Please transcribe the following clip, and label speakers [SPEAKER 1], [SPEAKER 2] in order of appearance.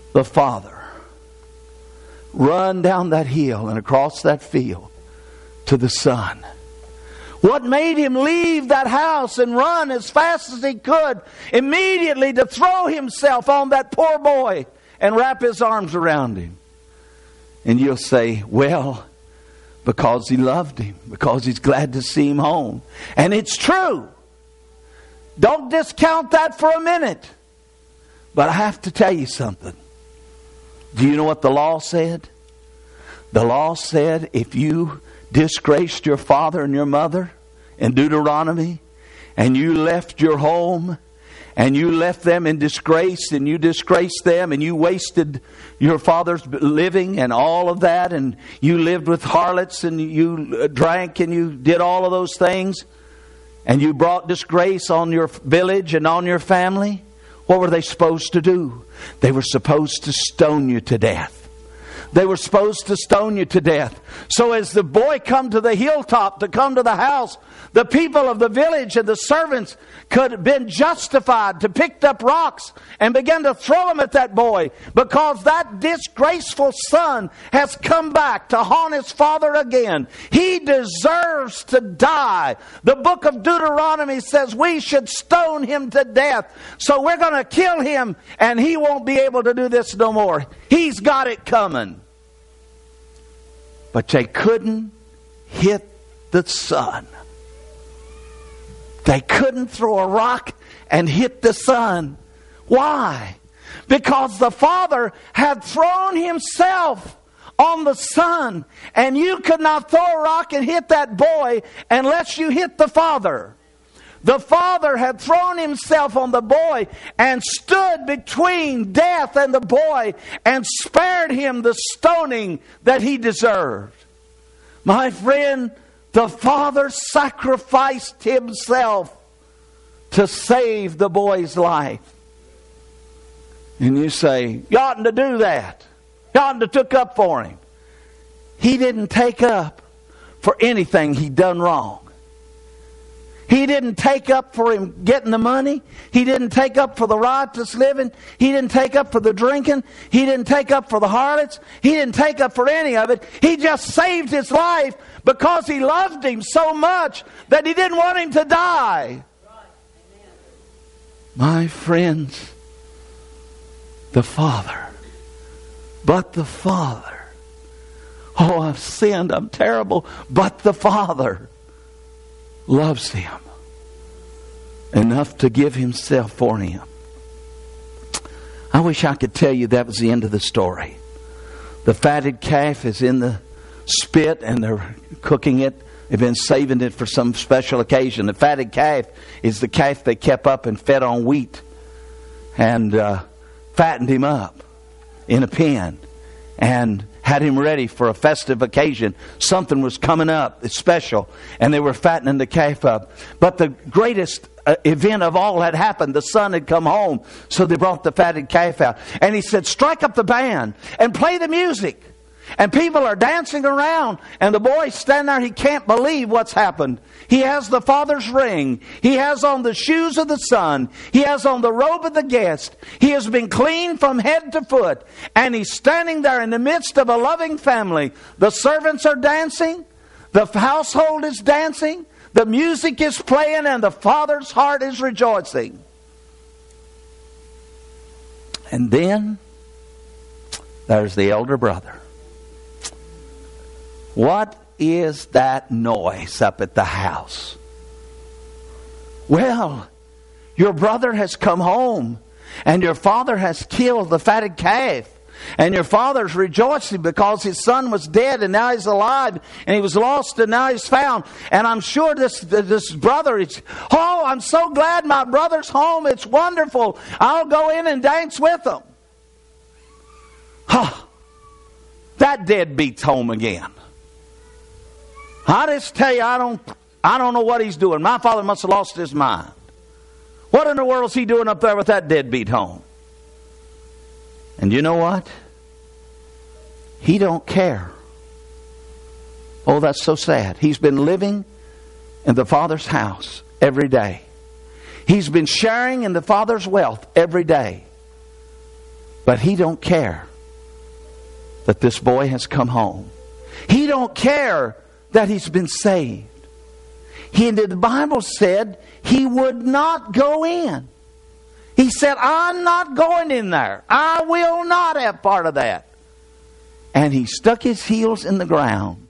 [SPEAKER 1] the father run down that hill and across that field to the son? What made him leave that house and run as fast as he could immediately to throw himself on that poor boy and wrap his arms around him? And you'll say, well, because he loved him, because he's glad to see him home. And it's true. Don't discount that for a minute. But I have to tell you something. Do you know what the law said? The law said if you disgraced your father and your mother in Deuteronomy, and you left your home, and you left them in disgrace, and you disgraced them, and you wasted your father's living and all of that, and you lived with harlots, and you drank, and you did all of those things, and you brought disgrace on your village and on your family, what were they supposed to do? They were supposed to stone you to death. They were supposed to stone you to death. So as the boy come to the hilltop to come to the house, the people of the village and the servants could have been justified to pick up rocks and begin to throw them at that boy, because that disgraceful son has come back to haunt his father again. He deserves to die. The book of Deuteronomy says we should stone him to death. So we're going to kill him, and he won't be able to do this no more. He's got it coming. But they couldn't hit the son. They couldn't throw a rock and hit the son. Why? Because the father had thrown himself on the son. And you could not throw a rock and hit that boy unless you hit the father. The father had thrown himself on the boy and stood between death and the boy and spared him the stoning that he deserved. My friend, the father sacrificed himself to save the boy's life. And you say, you oughtn't to do that. You oughtn't to took up for him. He didn't take up for anything he'd done wrong. He didn't take up for him getting the money. He didn't take up for the riotous living. He didn't take up for the drinking. He didn't take up for the harlots. He didn't take up for any of it. He just saved his life because he loved him so much that he didn't want him to die. My friends, the Father, but the Father. Oh, I've sinned. I'm terrible. But the Father loves him enough to give himself for him. I wish I could tell you that was the end of the story. The fatted calf is in the spit and they're cooking it. They've been saving it for some special occasion. The fatted calf is the calf they kept up and fed on wheat and fattened him up in a pen and had him ready for a festive occasion. Something was coming up, it's special, and they were fattening the calf up. But the greatest event of all had happened. The son had come home, so they brought the fatted calf out. And he said, strike up the band and play the music. And people are dancing around, and the boy's standing there. He can't believe what's happened. He has the father's ring. He has on the shoes of the son. He has on the robe of the guest. He has been clean from head to foot. And he's standing there in the midst of a loving family. The servants are dancing. The household is dancing. The music is playing, and the father's heart is rejoicing. And then there's the elder brother. What is that noise up at the house? Well, your brother has come home and your father has killed the fatted calf. And your father's rejoicing because his son was dead and now he's alive, and he was lost and now he's found. And I'm sure this brother is, oh, I'm so glad my brother's home. It's wonderful. I'll go in and dance with him. Huh. That deadbeat's home again. I just tell you, I don't know what he's doing. My father must have lost his mind. What in the world is he doing up there with that deadbeat home? And you know what? He don't care. Oh, that's so sad. He's been living in the Father's house every day. He's been sharing in the Father's wealth every day. But he don't care that this boy has come home. He don't care that he's been saved. The Bible said he would not go in. He said, I'm not going in there. I will not have part of that. And he stuck his heels in the ground